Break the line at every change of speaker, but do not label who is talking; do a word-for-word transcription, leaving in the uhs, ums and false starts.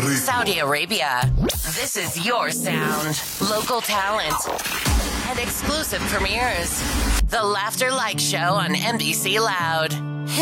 Saudi Arabia. This is your sound. Local talent and exclusive premieres. The Laughter Like Show on N B C Loud.